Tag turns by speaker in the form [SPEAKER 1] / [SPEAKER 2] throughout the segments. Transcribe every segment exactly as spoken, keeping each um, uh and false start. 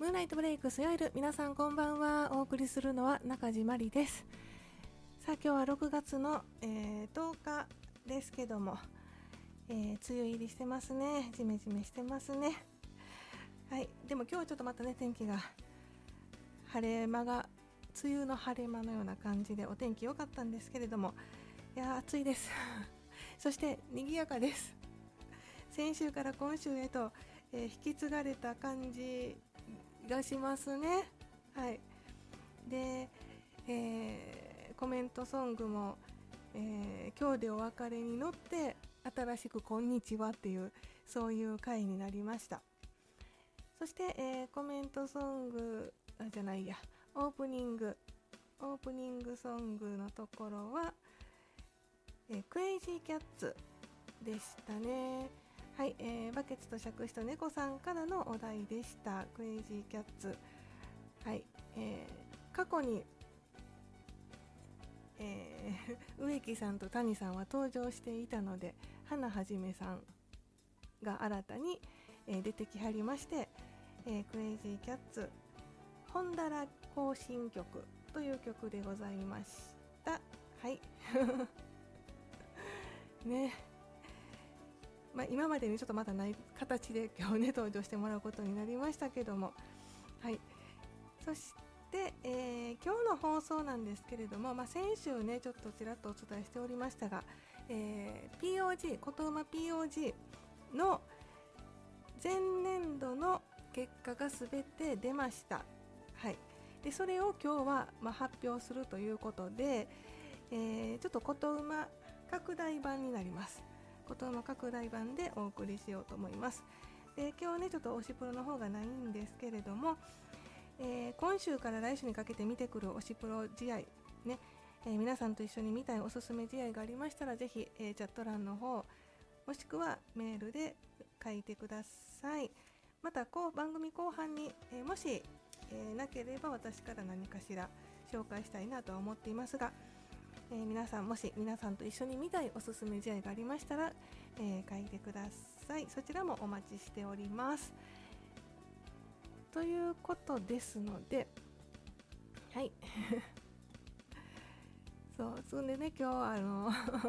[SPEAKER 1] ムーンライトブレイクスヨイル、皆さんこんばんは。お送りするのは中地まりです。さあ今日はろくがつの、えー、とおかですけども、えー、梅雨入りしてますね。ジメジメしてますね。はい、でも今日はちょっとまたね天気が晴れ間が梅雨の晴れ間のような感じでお天気良かったんですけれども、いや暑いですそして賑やかです。先週から今週へと、えー、引き継がれた感じがしますね。はい。で、えー、コメントソングも、えー、今日でお別れに乗って新しくこんにちはっていうそういう回になりました。そして、えー、コメントソングあじゃないやオープニングオープニングソングのところは、えー、クレイジーキャッツでしたね。はい、えー、バケツと尺子と猫さんからのお題でした。クレイジーキャッツ、はい、えー、過去に、えー、植木さんと谷さんは登場していたので、花はじめさんが新たに、えー、出てきはりまして、えー、クレイジーキャッツ本だら行進曲という曲でございました。はいね、まあ、今までにちょっとまだない形で今日ね登場してもらうことになりましたけども、はい。そして、えー、今日の放送なんですけれども、まあ、先週ねちょっとちらっとお伝えしておりましたが、えー、ピーオージー ことうま ピーオージー の前年度の結果がすべて出ました。はい。でそれを今日は、まあ、発表するということで、えー、ちょっとことうま拡大版になります。ことうま拡大版でお送りしようと思います。で今日ねちょっと推しプロの方がないんですけれども、えー、今週から来週にかけて見てくる推しプロ試合ね、えー、皆さんと一緒に見たいおすすめ試合がありましたらぜひ、えー、チャット欄の方もしくはメールで書いてください。またこう番組後半に、えー、もし、えー、なければ私から何かしら紹介したいなとは思っていますが、えー、皆さんもし皆さんと一緒に見たいおすすめ試合がありましたら、えー、書いてください。そちらもお待ちしております。ということですので、はいそうそんでね今日はあの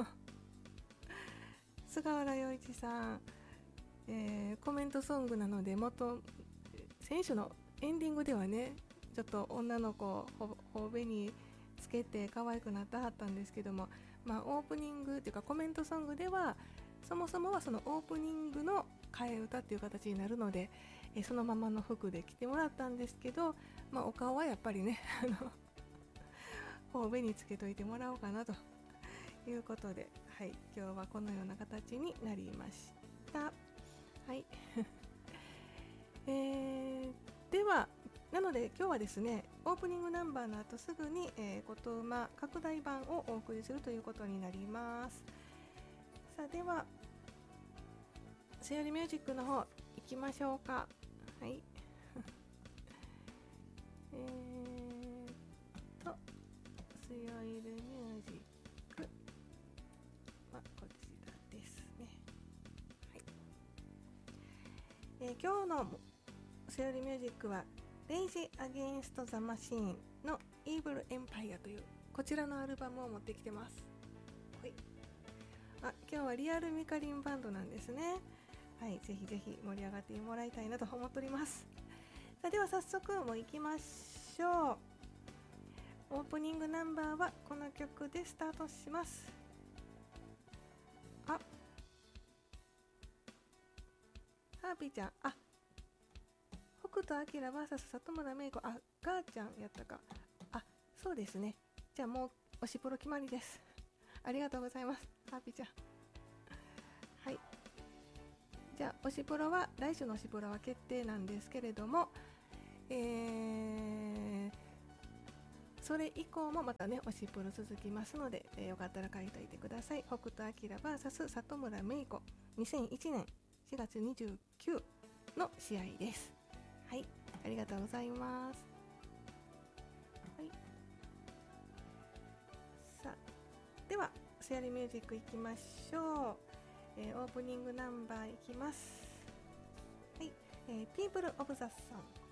[SPEAKER 1] 菅原洋一さん、えー、コメントソングなので元選手のエンディングではねちょっと女の子を頬紅につけて可愛くなったはったんですけども、まあオープニングっていうかコメントソングではそもそもはそのオープニングの替え歌っていう形になるので、えそのままの服で着てもらったんですけど、まあ、お顔はやっぱりね頬紅つけといてもらおうかなということで、はい、今日はこのような形になりました。はいえー、ではなので今日はですねオープニングナンバーの後すぐに、えー、ことうま拡大版をお送りするということになります。さあではセオリーミュージックの方行きましょうか。はいえーとセオリーミュージックはこちらですね。はいえー、今日のセオリーミュージックはレイジ・アゲインスト・ザ・マシーンの Evil Empire というこちらのアルバムを持ってきてます。はい、あ今日はリアルミカリンバンドなんですね。はい、ぜひぜひ盛り上がってもらいたいなと思っております。さあでは早速もう行きましょう。オープニングナンバーはこの曲でスタートします。あハーピーちゃん、あ北斗晶 ブイエス 里村芽衣子、あガーちゃんやったか、あそうですね。じゃあもう推しプロ決まりです。ありがとうございますハーピーちゃん。はい、じゃあ推しプロは来週の推しプロは決定なんですけれども、えー、それ以降もまたね推しプロ続きますので、えー、よかったら書いておいてください。北斗晶 ブイエス 里村芽衣子にせんいちねんしがつにじゅうくにちの試合です。はい、ありがとうございます。はい、さあではセアリーミュージックいきましょう。えー、オープニングナンバーいきます。はい、えー、People of the Sun